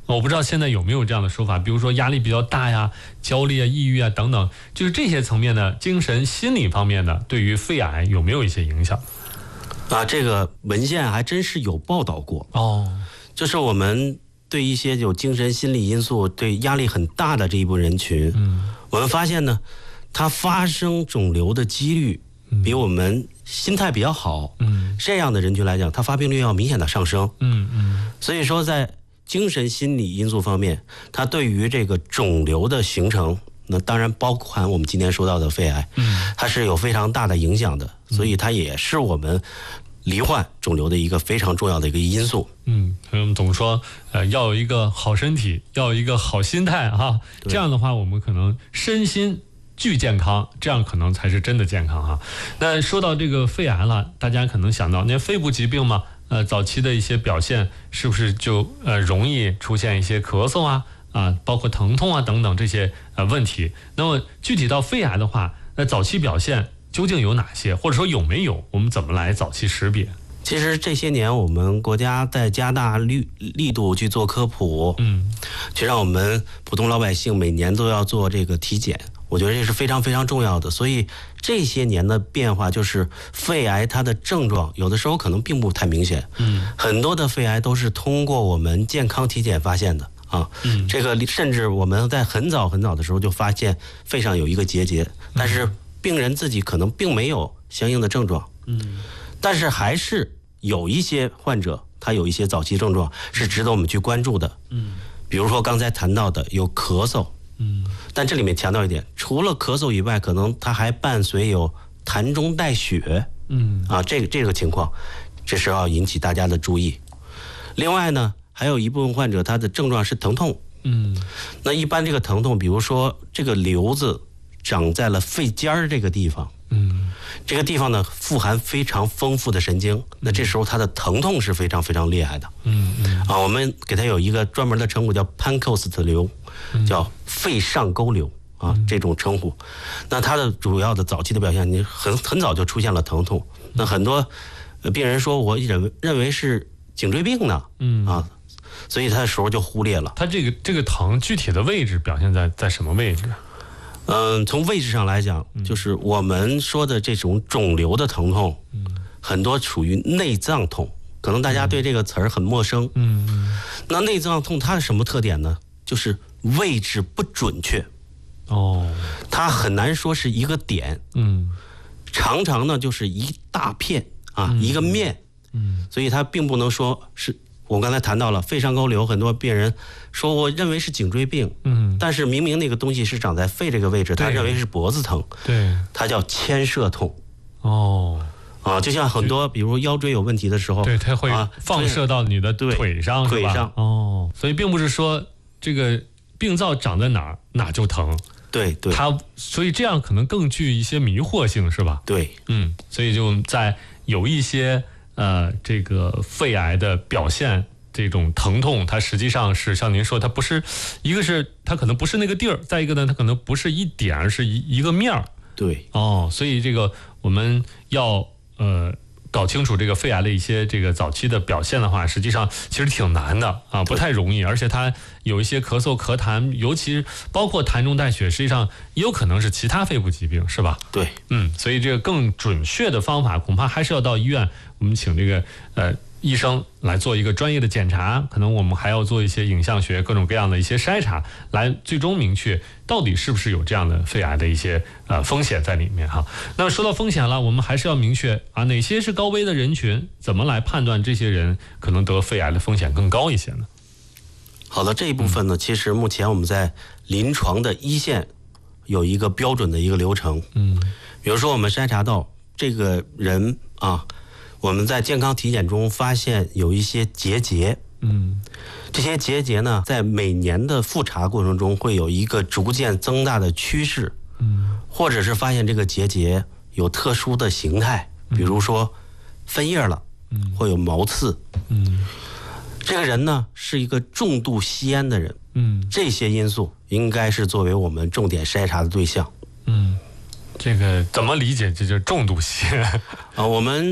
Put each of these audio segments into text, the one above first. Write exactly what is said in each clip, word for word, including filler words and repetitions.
我不知道现在有没有这样的说法，比如说压力比较大呀、焦虑啊、抑郁啊等等，就是这些层面的精神心理方面的，对于肺癌有没有一些影响？ 啊，这个文献还真是有报道过哦， 就是我们对一些有精神心理因素、对压力很大的这一部分人群，嗯，我们发现呢，它发生肿瘤的几率比我们心态比较好，嗯，这样的人群来讲，它发病率要明显的上升，嗯嗯，所以说在精神心理因素方面，它对于这个肿瘤的形成，那当然包含我们今天说到的肺癌，嗯，它是有非常大的影响的，所以它也是我们罹患肿瘤的一个非常重要的一个因素。 嗯，我们总说，呃，要有一个好身体，要有一个好心态哈，这样的话，我们可能身心俱健康，这样可能才是真的健康哈。那说到这个肺癌了，大家可能想到，那肺部疾病嘛，呃，早期的一些表现是不是就呃容易出现一些咳嗽啊啊，包括疼痛啊等等这些呃问题？那么具体到肺癌的话，那早期表现究竟有哪些，或者说有没有？我们怎么来早期识别？ 其实这些年我们国家在加大力力度去做科普，嗯，去让我们普通老百姓每年都要做这个体检。我觉得这是非常非常重要的，所以这些年的变化就是肺癌它的症状有的时候可能并不太明显，嗯，很多的肺癌都是通过我们健康体检发现的啊，嗯，这个甚至我们在很早很早的时候就发现肺上有一个结节，但是病人自己可能并没有相应的症状，嗯，但是还是有一些患者他有一些早期症状是值得我们去关注的，嗯，比如说刚才谈到的有咳嗽。嗯，但这里面强调一点，除了咳嗽以外，可能它还伴随有痰中带血，嗯，啊，这个这个情况，这是要引起大家的注意。另外呢，还有一部分患者他的症状是疼痛，嗯，那一般这个疼痛，比如说这个瘤子长在了肺尖儿这个地方，嗯，这个地方呢富含非常丰富的神经，那这时候它的疼痛是非常非常厉害的，嗯嗯，啊，我们给它有一个专门的称呼叫潘克斯特瘤。叫肺上沟瘤啊，这种称呼。那它的主要的早期的表现，你很很早就出现了疼痛。那很多病人说，我认为认为是颈椎病呢，嗯啊，所以他的时候就忽略了。 他这个这个疼具体的位置表现在在什么位置？ 嗯，从位置上来讲，就是我们说的这种肿瘤的疼痛，嗯，很多属于内脏痛，可能大家对这个词儿很陌生，嗯，那内脏痛它是什么特点呢？就是位置不准确，哦，它很难说是一个点，嗯，常常呢就是一大片啊，嗯、一个面，嗯，所以它并不能说是我刚才谈到了肺上沟瘤，很多病人说我认为是颈椎病，嗯，但是明明那个东西是长在肺这个位置，他认为是脖子疼，对，它叫牵涉痛，哦。啊，就像很多，比如腰椎有问题的时候， 对，它会放射到你的腿上， 腿上， 哦，所以并不是说这个病灶长在哪儿哪就疼， 对对， 它所以这样可能更具一些迷惑性，是吧？ 对， 嗯，所以就在有一些呃这个肺癌的表现，这种疼痛，它实际上是像您说，它不是一个是它可能不是那个地儿，再一个呢，它可能不是一点，而是一一个面儿。 对， 哦，所以这个我们要。呃，搞清楚这个肺癌的一些这个早期的表现的话，实际上其实挺难的啊，不太容易，而且它有一些咳嗽、咳痰，尤其包括痰中带血，实际上也有可能是其他肺部疾病，是吧？ 对， 嗯，所以这个更准确的方法，恐怕还是要到医院，我们请这个呃医生来做一个专业的检查，可能我们还要做一些影像学各种各样的一些筛查，来最终明确到底是不是有这样的肺癌的一些呃风险在里面哈。那说到风险了，我们还是要明确啊，哪些是高危的人群，怎么来判断这些人可能得肺癌的风险更高一些呢？ 好的，这一部分呢，其实目前我们在临床的一线有一个标准的一个流程，嗯，比如说我们筛查到这个人啊。我们在健康体检中发现有一些结节，嗯，这些结节呢，在每年的复查过程中会有一个逐渐增大的趋势，嗯，或者是发现这个结节有特殊的形态，比如说分叶了，嗯，会有毛刺，嗯，这个人呢是一个重度吸烟的人，嗯，这些因素应该是作为我们重点筛查的对象， 嗯，这个怎么理解？这就是重度吸烟啊，我们。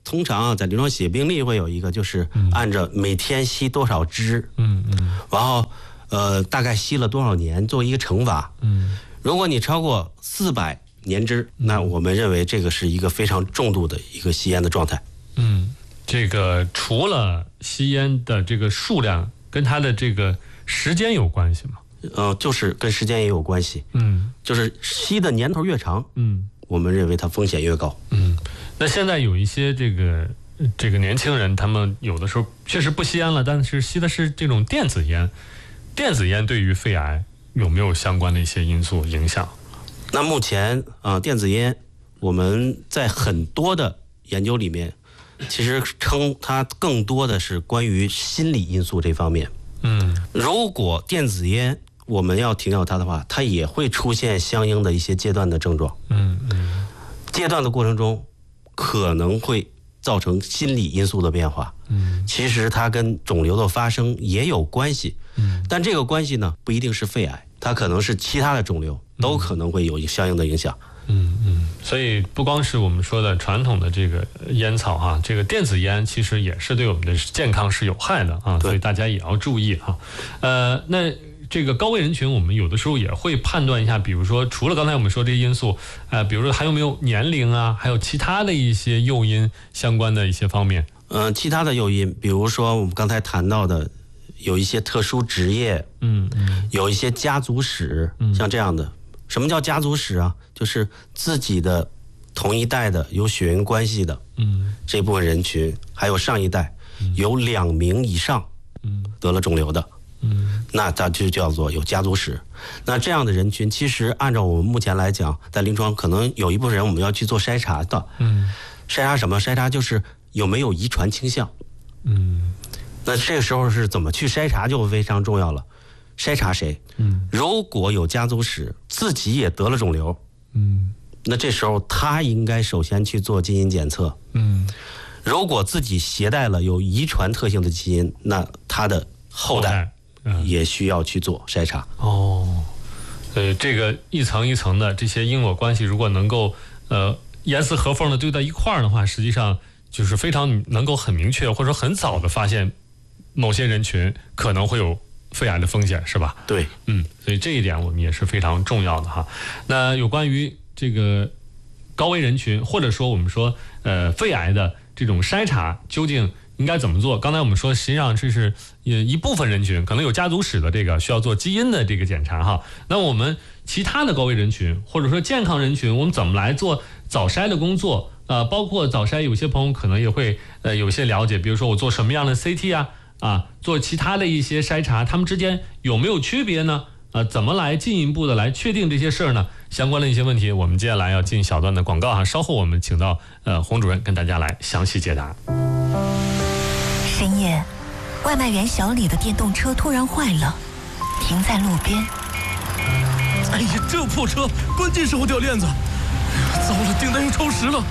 通常啊，在临床写病历会有一个，就是按照每天吸多少支，嗯嗯，然后呃大概吸了多少年做一个乘法，嗯，如果你超过四百年支，那我们认为这个是一个非常重度的一个吸烟的状态。 嗯，这个除了吸烟的这个数量，跟它的这个时间有关系吗？ 呃，就是跟时间也有关系，嗯，就是吸的年头越长，嗯，我们认为它风险越高， 嗯。那现在有一些这个这个年轻人，他们有的时候确实不吸烟了，但是吸的是这种电子烟。电子烟对于肺癌有没有相关的一些因素影响？ 那目前啊、呃，电子烟我们在很多的研究里面，其实称它更多的是关于心理因素这方面。嗯，如果电子烟我们要停掉它的话，它也会出现相应的一些阶段的症状。嗯嗯，阶段的过程中可能会造成心理因素的变化。嗯，其实它跟肿瘤的发生也有关系。嗯，但这个关系呢，不一定是肺癌，它可能是其他的肿瘤，都可能会有相应的影响。 嗯嗯，所以不光是我们说的传统的这个烟草哈，这个电子烟其实也是对我们的健康是有害的啊，所以大家也要注意哈。呃，那这个高危人群，我们有的时候也会判断一下，比如说除了刚才我们说这些因素，呃，比如说还有没有年龄啊，还有其他的一些诱因相关的一些方面。 嗯、呃，其他的诱因，比如说我们刚才谈到的，有一些特殊职业，嗯嗯，有一些家族史，嗯，像这样的。什么叫家族史啊？就是自己的同一代的有血缘关系的，嗯，这部分人群，还有上一代、嗯、有两名以上，嗯，得了肿瘤的，嗯，那它就叫做有家族史。那这样的人群，其实按照我们目前来讲，在临床可能有一部分人我们要去做筛查的，嗯，筛查什么？筛查就是有没有遗传倾向，嗯，那这个时候是怎么去筛查就非常重要了。筛查谁？嗯，如果有家族史，自己也得了肿瘤，嗯，那这时候他应该首先去做基因检测，嗯，如果自己携带了有遗传特性的基因，那他的后代也需要去做筛查。 哦，呃，这个一层一层的这些因果关系，如果能够呃严丝合缝的堆在一块儿的话，实际上就是非常能够很明确或者说很早的发现某些人群可能会有肺癌的风险，是吧？ 对， 嗯，所以这一点我们也是非常重要的哈。那有关于这个高危人群，或者说我们说呃肺癌的这种筛查，究竟应该怎么做？刚才我们说，实际上这是一部分人群可能有家族史的这个需要做基因的这个检查哈。那我们其他的高危人群或者说健康人群，我们怎么来做早筛的工作？呃，包括早筛，有些朋友可能也会呃有些了解，比如说我做什么样的 C T 啊？啊，做其他的一些筛查，他们之间有没有区别呢？呃，怎么来进一步的来确定这些事儿呢？相关的一些问题，我们接下来要进小段的广告哈，稍后我们请到呃洪主任跟大家来详细解答。 深夜，外卖员小李的电动车突然坏了，停在路边。 哎呀，这破车，关键时候掉链子，糟了，订单又超时了。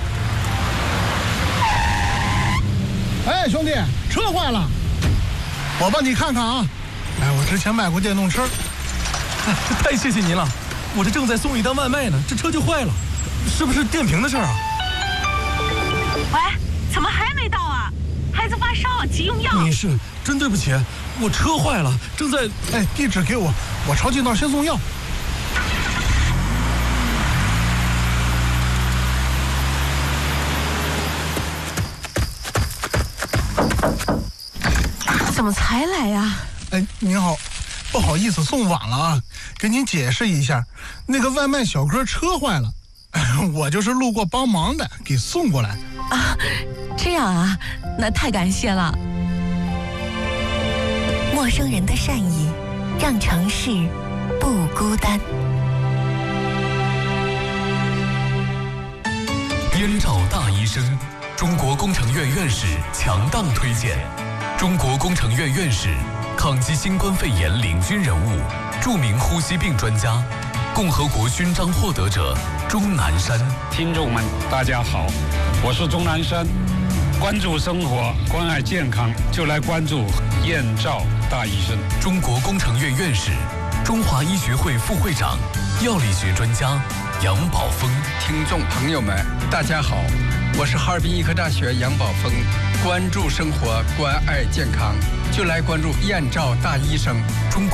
哎，兄弟，车坏了，我帮你看看啊。哎，我之前卖过电动车， 哎，太谢谢您了。我这正在送一单外卖呢，这车就坏了，是不是电瓶的事儿啊？ 喂，怎么还没到啊？孩子发烧，急用药。 你是真对不起，我车坏了，正在…… 哎，地址给我，我朝近道先送药。 怎么才来呀？ 哎，您好，不好意思送晚了啊，给您解释一下，那个外卖小哥车坏了，我就是路过帮忙的，给送过来。 啊，这样啊，那太感谢了。 陌生人的善意，让城市不孤单。 燕赵大医生，中国工程院院士强档推荐。中国工程院院士，抗击新冠肺炎领军人物，著名呼吸病专家，共和国勋章获得者钟南山。 听众们，大家好，我是钟南山。关注生活，关爱健康，就来关注燕赵大医生。 中国工程院院士，中华医学会副会长，药理学专家杨宝峰。 听众朋友们，大家好， 我是哈尔滨医科大学杨宝峰，关注生活，关爱健康，就来关注燕赵大医生。 中国。